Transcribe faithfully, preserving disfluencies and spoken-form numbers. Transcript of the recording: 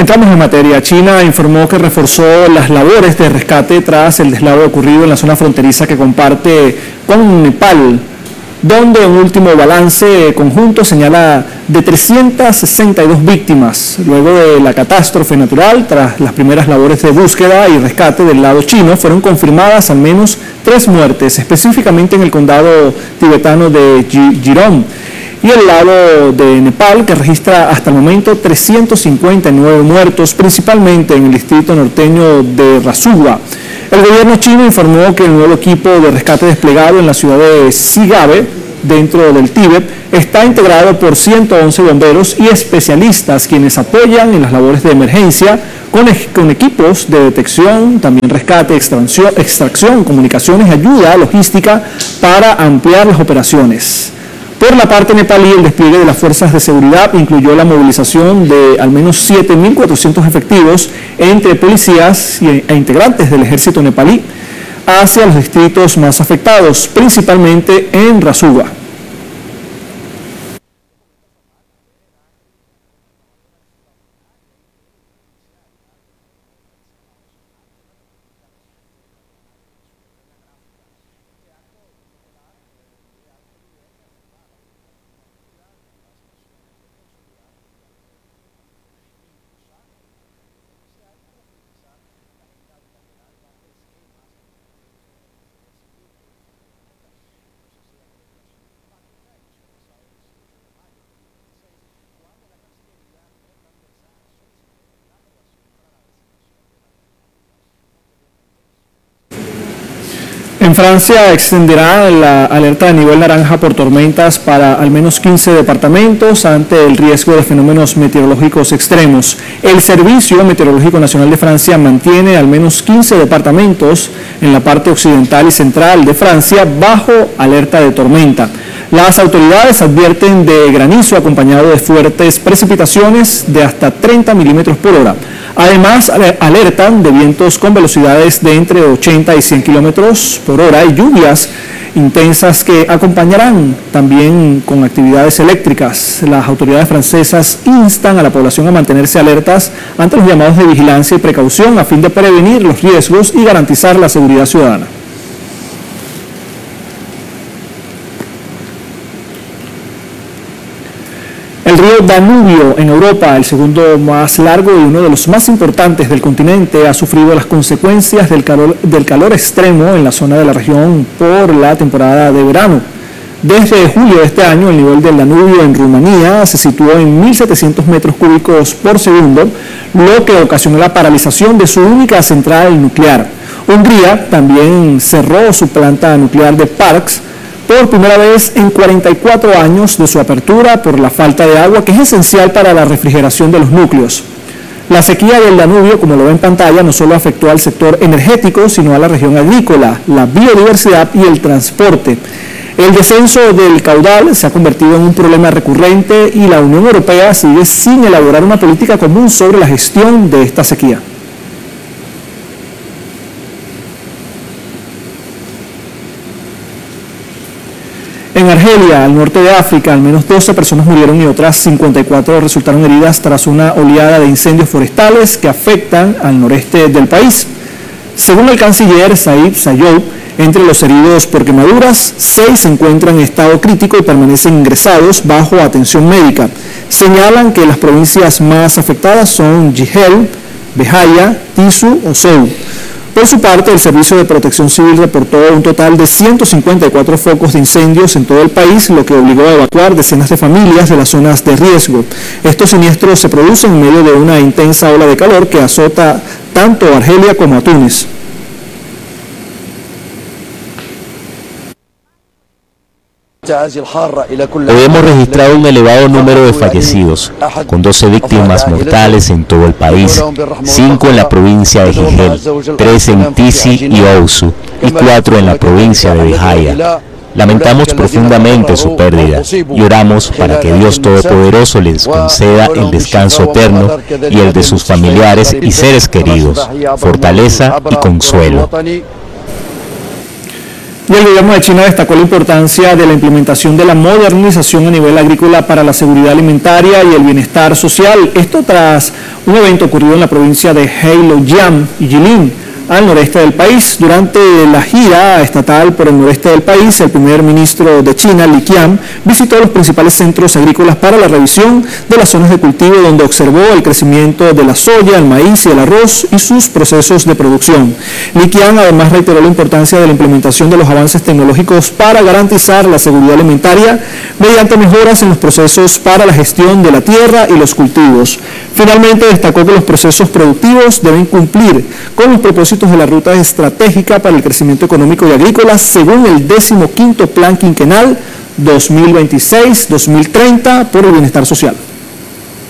Entramos en materia. China informó que reforzó las labores de rescate tras el deslave ocurrido en la zona fronteriza que comparte con Nepal, donde un último balance conjunto señala de trescientas sesenta y dos víctimas. Luego de la catástrofe natural, tras las primeras labores de búsqueda y rescate del lado chino, fueron confirmadas al menos tres muertes, específicamente en el condado tibetano de Jirón, y el lado de Nepal, que registra hasta el momento trescientos cincuenta y nueve muertos, principalmente en el distrito norteño de Rasuwa. El gobierno chino informó que el nuevo equipo de rescate desplegado en la ciudad de Shigabe, dentro del Tíbet, está integrado por ciento once bomberos y especialistas quienes apoyan en las labores de emergencia con, con equipos de detección, también rescate, extracción, extracción, comunicaciones y ayuda logística para ampliar las operaciones. Por la parte nepalí, el despliegue de las fuerzas de seguridad incluyó la movilización de al menos siete mil cuatrocientos efectivos entre policías e integrantes del ejército nepalí hacia los distritos más afectados, principalmente en Rasuwa. En Francia extenderá la alerta de nivel naranja por tormentas para al menos quince departamentos ante el riesgo de fenómenos meteorológicos extremos. El Servicio Meteorológico Nacional de Francia mantiene al menos quince departamentos en la parte occidental y central de Francia bajo alerta de tormenta. Las autoridades advierten de granizo acompañado de fuertes precipitaciones de hasta treinta milímetros por hora. Además, alertan de vientos con velocidades de entre ochenta y cien kilómetros por hora y lluvias intensas que acompañarán también con actividades eléctricas. Las autoridades francesas instan a la población a mantenerse alertas ante los llamados de vigilancia y precaución a fin de prevenir los riesgos y garantizar la seguridad ciudadana. El río Danubio en Europa, el segundo más largo y uno de los más importantes del continente, ha sufrido las consecuencias del calor, del calor extremo en la zona de la región por la temporada de verano. Desde julio de este año, el nivel del Danubio en Rumanía se situó en mil setecientos metros cúbicos por segundo, lo que ocasionó la paralización de su única central nuclear. Hungría también cerró su planta nuclear de Parks por primera vez en cuarenta y cuatro años de su apertura por la falta de agua, que es esencial para la refrigeración de los núcleos. La sequía del Danubio, como lo ve en pantalla, no solo afectó al sector energético, sino a la región agrícola, la biodiversidad y el transporte. El descenso del caudal se ha convertido en un problema recurrente y la Unión Europea sigue sin elaborar una política común sobre la gestión de esta sequía. En Argelia, al norte de África, al menos doce personas murieron y otras cincuenta y cuatro resultaron heridas tras una oleada de incendios forestales que afectan al noreste del país. Según el canciller Said Sayoub, entre los heridos por quemaduras, seis se encuentran en estado crítico y permanecen ingresados bajo atención médica. Señalan que las provincias más afectadas son Jihel, Behaya, Tisu o Seu. Por su parte, el Servicio de Protección Civil reportó un total de ciento cincuenta y cuatro focos de incendios en todo el país, lo que obligó a evacuar decenas de familias de las zonas de riesgo. Estos siniestros se producen en medio de una intensa ola de calor que azota tanto a Argelia como a Túnez. Hoy hemos registrado un elevado número de fallecidos, con doce víctimas mortales en todo el país, cinco en la provincia de Jihel, tres en Tisi y Ousu y cuatro en la provincia de Behaya. Lamentamos profundamente su pérdida y oramos para que Dios Todopoderoso les conceda el descanso eterno y el de sus familiares y seres queridos, fortaleza y consuelo. Y el gobierno de China destacó la importancia de la implementación de la modernización a nivel agrícola para la seguridad alimentaria y el bienestar social. Esto tras un evento ocurrido en la provincia de Heilongjiang y Jilin, al noreste del país. Durante la gira estatal por el noreste del país, el primer ministro de China, Li Qiang, visitó los principales centros agrícolas para la revisión de las zonas de cultivo, donde observó el crecimiento de la soya, el maíz y el arroz y sus procesos de producción. Li Qiang además reiteró la importancia de la implementación de los avances tecnológicos para garantizar la seguridad alimentaria mediante mejoras en los procesos para la gestión de la tierra y los cultivos. Finalmente, destacó que los procesos productivos deben cumplir con los propósitos de la ruta estratégica para el crecimiento económico y agrícola según el decimoquinto Plan Quinquenal dos mil veintiséis a dos mil treinta por el bienestar social.